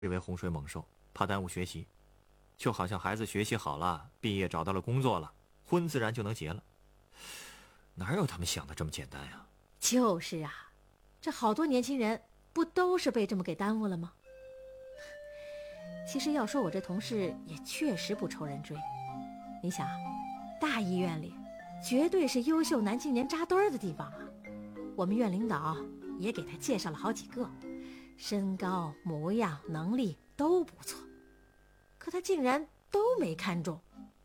以为洪水猛兽，怕耽误学习，就好像孩子学习好了，毕业找到了工作了，婚自然就能结了。哪有他们想的这么简单呀？ 就是啊，这好多年轻人不都是被这么给耽误了吗？其实要说我这同事也确实不愁人追。你想，大医院里绝对是优秀男青年扎堆儿的地方啊。我们院领导也给他介绍了好几个，身高、模样、能力都不错，可他竟然都没看中。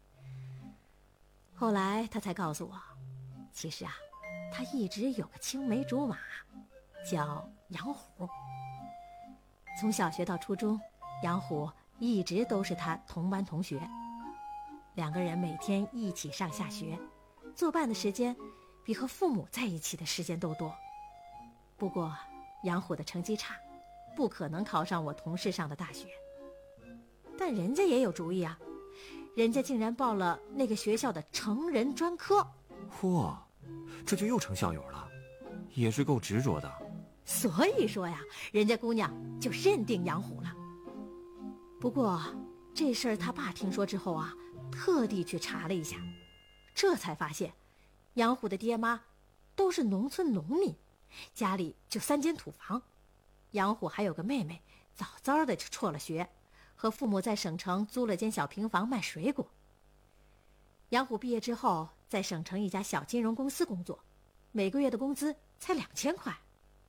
后来他才告诉我，其实啊，他一直有个青梅竹马，叫杨虎。从小学到初中，杨虎一直都是他同班同学，两个人每天一起上下学，作伴的时间比和父母在一起的时间都多。不过杨虎的成绩差，不可能考上我同事上的大学，但人家也有主意啊，人家竟然报了那个学校的成人专科。 嚯，这就又成校友了，也是够执着的。 所以说呀，人家姑娘就认定杨虎了。不过这事儿他爸听说之后啊，特地去查了一下，这才发现杨虎的爹妈都是农村农民，家里就3间土房。杨虎还有个妹妹，早早的就辍了学，和父母在省城租了间小平房卖水果。杨虎毕业之后在省城一家小金融公司工作，每个月的工资才2000块。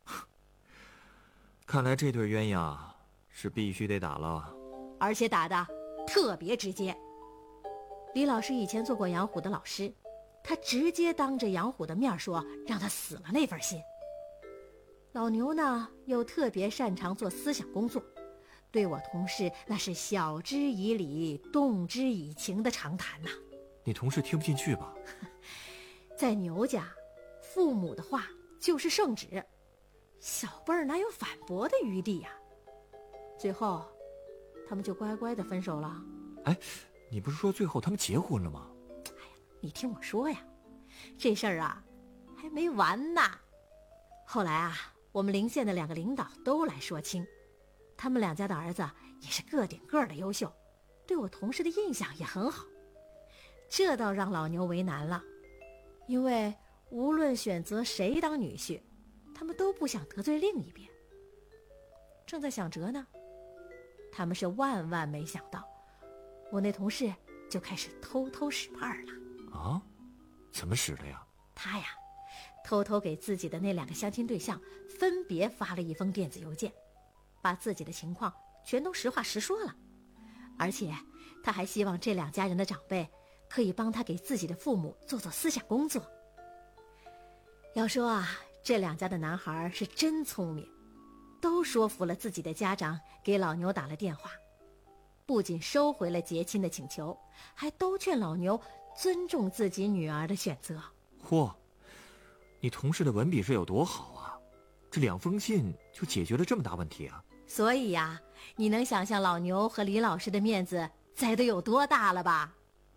看来这对鸳鸯是必须得打了， 而且打的特别直接。李老师以前做过杨虎的老师，他直接当着杨虎的面说让他死了那份心。老牛呢又特别擅长做思想工作，对我同事那是晓之以理，动之以情的长谈呐。 你同事听不进去吧？ 在牛家，父母的话就是圣旨，小辈儿哪有反驳的余地呀？最后他们就乖乖的分手了。 哎，你不是说最后他们结婚了吗？ 哎呀，你听我说呀，这事儿啊还没完呢。后来啊，我们邻县的2个领导都来说亲，他们2家的儿子也是个顶个的优秀，对我同事的印象也很好。这倒让老牛为难了，因为无论选择谁当女婿，他们都不想得罪另一边。正在想辙呢，他们是万万没想到，我那同事就开始偷偷使绊了。 啊？怎么使的呀？ 他呀，偷偷给自己的那2个相亲对象分别发了一封电子邮件，把自己的情况全都实话实说了。而且他还希望这2家人的长辈可以帮他给自己的父母做做思想工作。要说啊，这2家的男孩是真聪明，都说服了自己的家长，给老牛打了电话，不仅收回了结亲的请求，还都劝老牛尊重自己女儿的选择。 嚯，你同事的文笔是有多好啊，这2封信就解决了这么大问题啊。 所以呀，你能想象老牛和李老师的面子栽得有多大了吧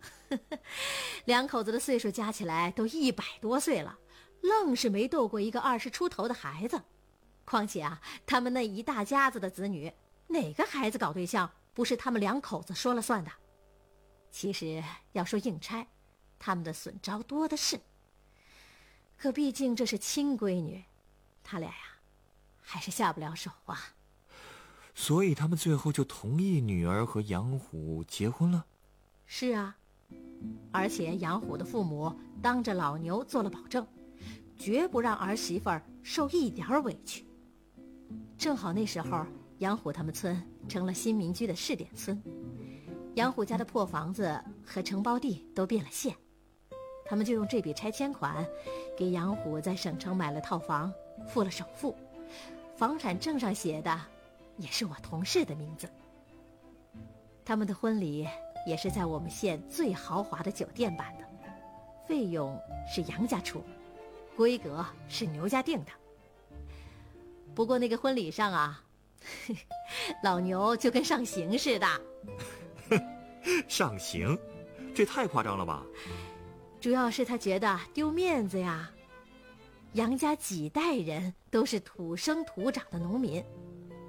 ？2口子的岁数加起来都100多岁了，愣是没斗过一个20出头的孩子。况且啊，他们那一大家子的子女，哪个孩子搞对象不是他们2口子说了算的？其实要说硬拆，他们的损招多的是。可毕竟这是亲闺女，他俩呀，还是下不了手啊。 所以他们最后就同意女儿和杨虎结婚了？ 是啊，而且杨虎的父母当着老牛做了保证，绝不让儿媳妇儿受一点委屈。正好那时候杨虎他们村成了新民居的试点村，杨虎家的破房子和承包地都变了现，他们就用这笔拆迁款给杨虎在省城买了套房，付了首付，房产证上写的也是我同事的名字。他们的婚礼也是在我们县最豪华的酒店办的，费用是杨家出，规格是牛家定的。不过那个婚礼上啊，老牛就跟上刑似的。 上刑？这太夸张了吧？ 主要是他觉得丢面子呀。杨家几代人都是土生土长的农民，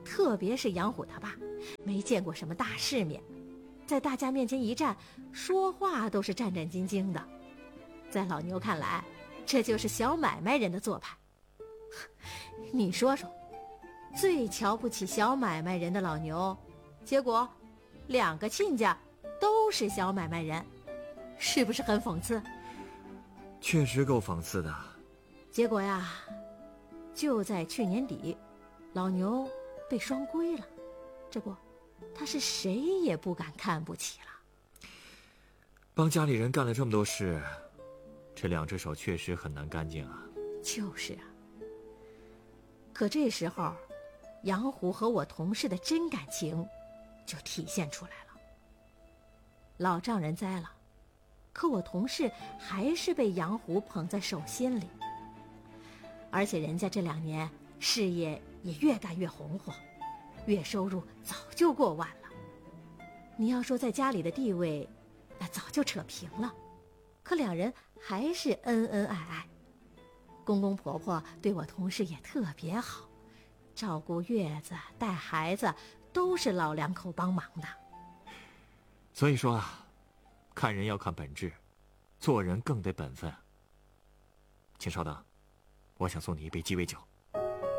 特别是杨虎他爸，没见过什么大世面，在大家面前一站，说话都是战战兢兢的。在老牛看来，这就是小买卖人的做派。你说说，最瞧不起小买卖人的老牛，结果2个亲家都是小买卖人，是不是很讽刺？ 确实够讽刺的。 结果呀，就在去年底，老牛被双规了，这不，他是谁也不敢看不起了。 帮家里人干了这么多事，这2只手确实很难干净啊。 就是啊。可这时候，杨虎和我同事的真感情就体现出来了。老丈人栽了，可我同事还是被杨虎捧在手心里。而且人家这2年事业也越干越红火，月收入早就过万了。你要说在家里的地位，那早就扯平了，可2人还是恩恩爱爱。公公婆婆对我同事也特别好，照顾月子带孩子都是老2口帮忙的。 所以说啊，看人要看本质，做人更得本分。请稍等，我想送你一杯鸡尾酒。